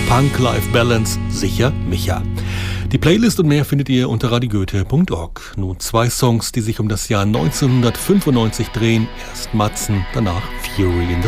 Work-Life-Balance, sicher Micha. Die Playlist und mehr findet ihr unter radiogoethe.org. Nun 2 Songs, die sich um das Jahr 1995 drehen. Erst Matzen, danach Fury in the